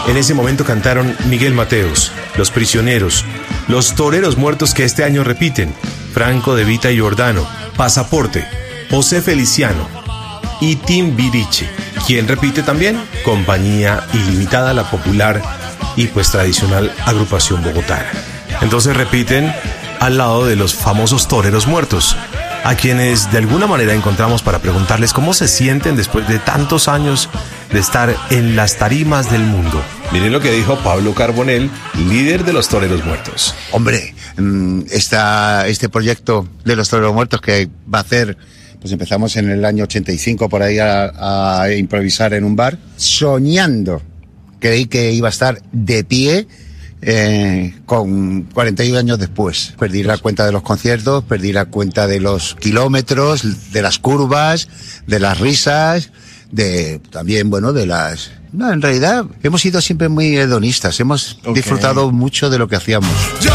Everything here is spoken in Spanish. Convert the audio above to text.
En ese momento cantaron Miguel Mateos, Los Prisioneros, Los Toreros Muertos que este año repiten, Franco De Vita y Giordano, Pasaporte, José Feliciano y Timbiriche. ¿Quién repite también? Compañía Ilimitada, la popular y pues tradicional agrupación bogotana. Entonces repiten al lado de los famosos Toreros Muertos, a quienes de alguna manera encontramos para preguntarles cómo se sienten después de tantos años de estar en las tarimas del mundo. Miren lo que dijo Pablo Carbonell, líder de los Toreros Muertos. Hombre, este proyecto de los Toreros Muertos que va a hacer, pues empezamos en el año 85 por ahí a improvisar en un bar, soñando, creí que iba a estar de pie con 41 años después. Perdí la cuenta de los conciertos, perdí la cuenta de los kilómetros, de las curvas, de las risas, también, bueno, de las... No, en realidad hemos sido siempre muy hedonistas, hemos disfrutado mucho de lo que hacíamos.